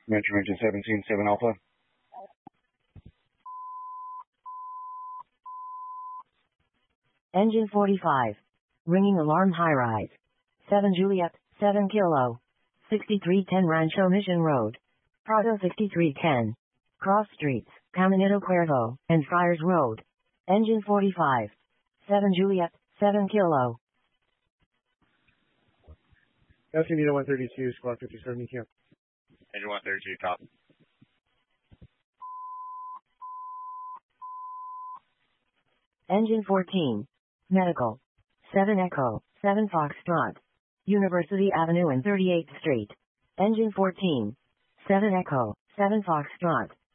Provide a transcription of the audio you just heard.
Metro Engine 17-7 Alpha. Engine 45. Ringing alarm high rise. 7 Juliet, 7 Kilo. 6310 Rancho Mission Road. Prado 6310. Cross Streets, Caminito Cuervo, and Friars Road. Engine 45. 7 Juliet, 7 Kilo. Caminito 132, Squad 57, camp. Engine 132, top. Engine 14. Medical. 7 Echo, 7 Foxtrot. University Avenue and 38th Street. Engine 14. 7 Echo, 7 Foxtrot.